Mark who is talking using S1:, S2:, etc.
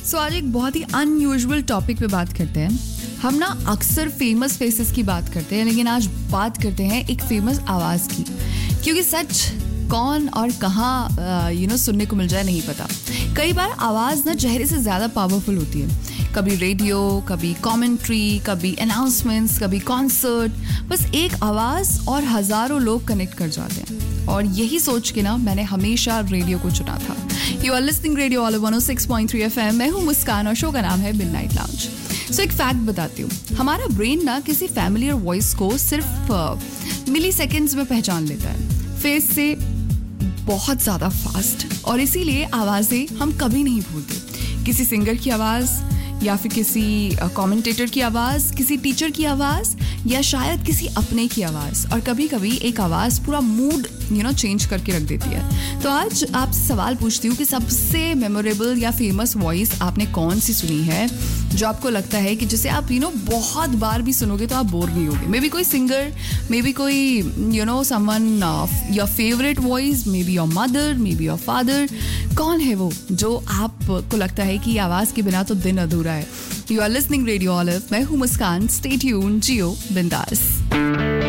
S1: सो आज एक बहुत ही अनयूजुअल टॉपिक पे बात करते हैं. हम ना अक्सर फेमस फेसेस की बात करते हैं, लेकिन आज बात करते हैं एक फेमस आवाज़ की, क्योंकि सच कौन और कहाँ सुनने को मिल जाए नहीं पता. कई बार आवाज़ ना चेहरे से ज़्यादा पावरफुल होती है. कभी रेडियो, कभी कमेंट्री, कभी अनाउंसमेंट्स, कभी कॉन्सर्ट. बस एक आवाज़ और हज़ारों लोग कनेक्ट कर जाते हैं. और यही सोच के ना मैंने हमेशा रेडियो को चुना था. You are listening radio all 106.3 FM. मैं हूँ मुस्कान और शो का नाम है मिडनाइट लाउंज. सो एक फैक्ट बताती हूँ. हमारा ब्रेन ना किसी फैमिलियर वॉइस को सिर्फ मिली सेकेंड्स में पहचान लेता है, फेस से बहुत ज़्यादा फास्ट. और इसीलिए आवाज़ें हम कभी नहीं भूलते. किसी सिंगर की आवाज़, या फिर किसी कमेंटेटर की आवाज़, किसी टीचर की आवाज़, या शायद किसी अपने की आवाज़. और कभी कभी एक आवाज़ पूरा मूड चेंज करके रख देती है. तो आज आपसे सवाल पूछती हूँ कि सबसे मेमोरेबल या फेमस वॉइस आपने कौन सी सुनी है, जो आपको लगता है कि जिसे आप बहुत बार भी सुनोगे तो आप बोर नहीं होगे. मे बी कोई सिंगर, मे बी कोई someone your favourite voice, may be your mother, may be your father. कौन है वो जो आपको लगता है कि आवाज़ के बिना तो दिन अधूरा है. You are listening radio olive. मैं हूँ मुस्कान. स्टे ट्यून्ड, जियो बिंदास.